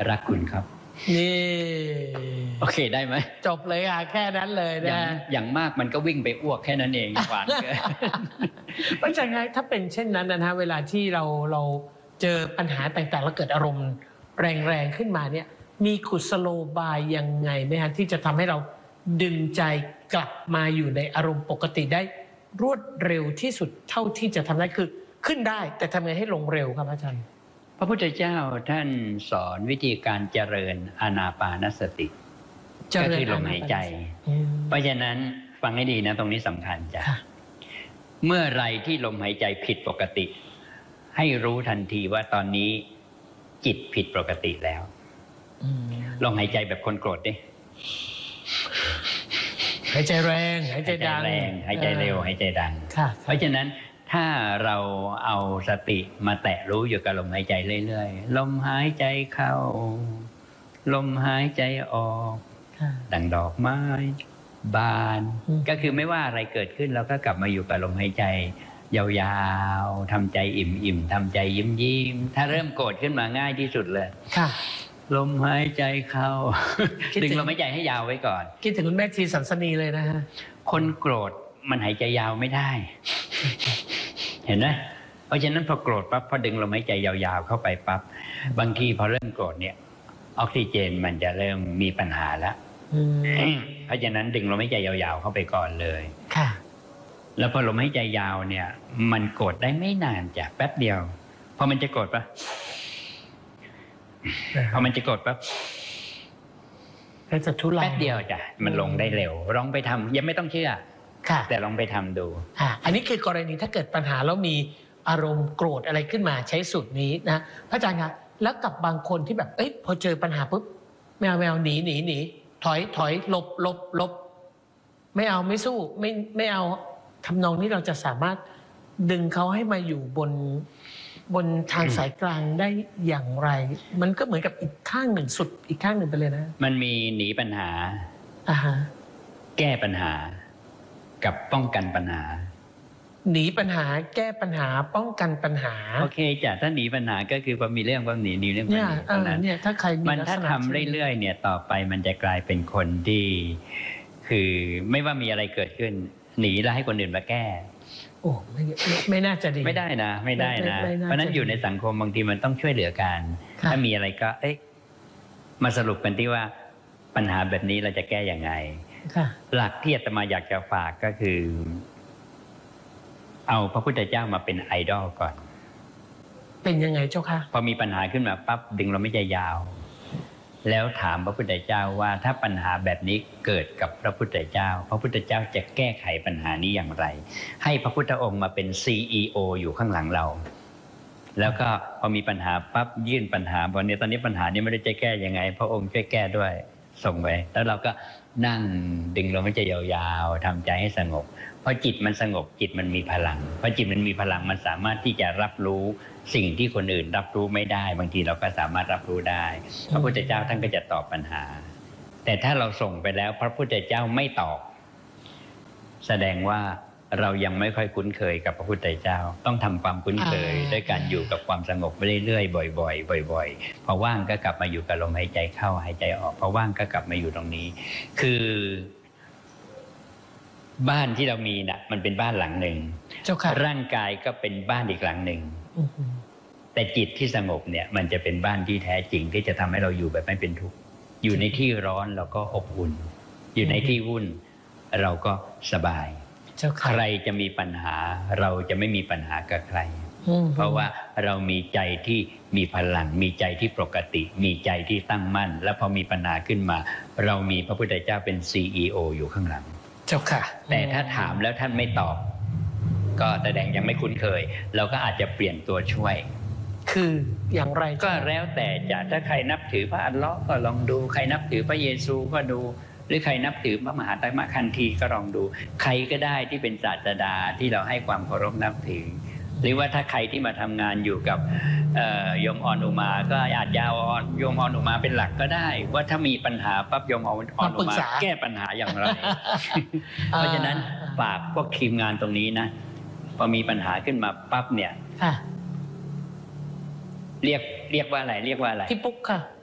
รักคุณครับนี่โอเคได้ไหมจบเลยค่ะแค่นั้นเลยนะอย่างมากมันก็วิ่งไปอ้วกแค่นั้นเองหวานเกินเพราะฉะนั้นถ้าเป็นเช่นนั้นนะฮะเวลาที่เราเจอปัญหาต่างๆแล้วเกิดอารมณ์แรงๆขึ้นมาเนี่ยมีกุศโลบายยังไงไหมฮะที่จะทำให้เราดึงใจกลับมาอยู่ในอารมณ์ปกติได้รวดเร็วที่สุดเท่าที่จะทำได้คือขึ้นได้แต่ทำไงให้ลงเร็วครับอาจารย์พระพุทธเจ้าท่านสอนวิธีการเจริญอานาปานสติก็คือลมหายใจเพราะฉะนั้นฟังให้ดีนะตรงนี้สำคัญจ้ะเมื่อไรที่ลมหายใจผิดปกติให้รู้ทันทีว่าตอนนี้จิตผิดปกติแล้วลองหายใจแบบคนโกรธดิหายใจแรงหายใจดังหายใจเร็วหายใจดังเพราะฉะนั้นถ้าเราเอาสติมาแตะรู้อยู่กับลมหายใจเรื่อยๆลมหายใจเข้าลมหายใจออกดังดอกไม้บานก็คือไม่ว่าอะไรเกิดขึ้นเราก็กลับมาอยู่กับลมหายใจยาวๆทำใจอิ่มๆทำใจยิ้มๆถ้าเริ่มโกรธขึ้นมาง่ายที่สุดเลยลมหายใจเข้าดึงลมหายใจให้ยาวไว้ก่อนคิดถึงคุณแม่ทีสันสนีเลยนะฮะคนโกรธมันหายใจยาวไม่ได้เห็นไหมเพราะฉะนั้นพอโกรธปั๊บพอดึงลมหายใจยาวๆเข้าไปปั๊บบางทีพอเริ่มโกรธเนี่ยออกซิเจนมันจะเริ่มมีปัญหาแล้วเพราะฉะนั้นดึงลมหายใจยาวๆเข้าไปก่อนเลยค่ะแล้วพอลมหายใจยาวเนี่ยมันโกรธได้ไม่นานจ้ะแป๊บเดียวพอมันจะโกรธปั๊บพอมันจะโกรธปั๊บจะทุเลาแป๊บเดียวจ้ะมันลงได้เร็วลองไปทำยังไม่ต้องเชื่อแต่ลองไปทำดูอันนี้คือกรณีถ้าเกิดปัญหาแล้วมีอารมณ์โกรธอะไรขึ้นมาใช้สูตรนี้นะพระอาจารย์คะแล้วกับบางคนที่แบบพอเจอปัญหาปุ๊บไม่เอาหนีถอยหลบไม่เอาไม่สู้ไม่เอาทำนองนี้เราจะสามารถดึงเขาให้มาอยู่บนทางสายกลางได้อย่างไรมันก็เหมือนกับอีกข้างหนึ่งสุดอีกข้างหนึ่งไปเลยนะมันมีหนีปัญหาแก้ปัญหากับป้องกันปัญหาหนีปัญหาแก้ปัญหาป้องกันปัญหาโอเคจ้ะถ้าหนีปัญหาก็คือพอมีเรื่องก็หนีเรื่องปัญหาเนี่ยถ้าใครมีถ้าทำเรื่อยๆเนี่ยต่อไปมันจะกลายเป็นคนที่คือไม่ว่ามีอะไรเกิดขึ้นหนีแล้วให้คนอื่นมาแก้โอ้ไม่น่าจะดีไม่ได้นะไม่ได้นะเพราะนั้นอยู่ในสังคมบางทีมันต้องช่วยเหลือกันถ้ามีอะไรก็มาสรุปกันที่ว่าปัญหาแบบนี้เราจะแก้ยังไงหลักที่อาตมาอยากจะฝากก็คือเอาพระพุทธเจ้ามาเป็นไอดอลก่อนเป็นยังไงเจ้าคะพอมีปัญหาขึ้นมาปั๊บดึงลมหายใจยาวแล้วถามพระพุทธเจ้าว่าถ้าปัญหาแบบนี้เกิดกับพระพุทธเจ้าพระพุทธเจ้าจะแก้ไขปัญหานี้อย่างไรให้พระพุทธองค์มาเป็น CEO อยู่ข้างหลังเราแล้วก็พอมีปัญหาปั๊บยื่นปัญหาบอกเนี่ยตอนนี้ปัญหานี้ไม่ได้จะแก้ยังไงพระองค์ช่วยแก้ด้วยส่งไปแล้วเราก็นั่งดึงลมหายใจยาวๆทำใจให้สงบพอจิตมันสงบจิตมันมีพลังพอจิตมันมีพลังมันสามารถที่จะรับรู้สิ่งที่คนอื่นรับรู้ไม่ได้บางทีเราก็สามารถรับรู้ได้พระพุทธเจ้าท่านก็จะตอบปัญหาแต่ถ้าเราส่งไปแล้วพระพุทธเจ้าไม่ตอบแสดงว่าเรายังไม่ค่อยคุ้นเคยกับพระพุทธเจ้าต้องทำความคุ้นเคยด้วยการอยู่กับความสงบไปเรื่อยๆบ่อยๆพอว่างก็กลับมาอยู่กับลมหายใจเข้าหายใจออกพอว่างก็กลับมาอยู่ตรงนี้คือบ้านที่เรามีน่ะมันเป็นบ้านหลังหนึ่งร่างกายก็เป็นบ้านอีกหลังหนึ่งแต่จิตที่สงบเนี่ยมันจะเป็นบ้านที่แท้จริงที่จะทำให้เราอยู่แบบไม่เป็นทุกข์อยู่ในที่ร้อนเราก็อบอุ่นอยู่ในที่วุ่นเราก็สบายใครจะมีปัญหาเราจะไม่มีปัญหากับใครเพราะว่าเรามีใจที่มีพลังมีใจที่ปกติมีใจที่ตั้งมั่นแล้วพอมีปัญหาขึ้นมาเรามีพระพุทธเจ้าเป็น CEO อยู่ข้างหลังเจ้าค่ะแต่ถ้าถามแล้วท่านไม่ตอบก็แสดงยังไม่คุ้นเคยเราก็อาจจะเปลี่ยนตัวช่วยคืออย่างไรก็แล้วแต่จะถ้าใครนับถือพระอัลเลาะห์ก็ลองดูใครนับถือพระเยซูก็ดูหรือใครนับถือพระมหาไตรมคันธีก็ลองดูใครก็ได้ที่เป็นศาสดาที่เราให้ความเคารพนับถือหรือว่าถ้าใครที่มาทำงานอยู่กับโยมออนอุมาก็อาจจะเอาโยมออนอุมาเป็นหลักก็ได้ว่าถ้ามีปัญหาปั๊บโยมออนอุมาแก้ปัญหาอย่างไร เพราะฉะนั้นฝากพวกทีมงานตรงนี้นะพอมีปัญหาขึ้นมาปั๊บเนี่ยเรียกว่าอะไรพี่ปุ๊กค่ะ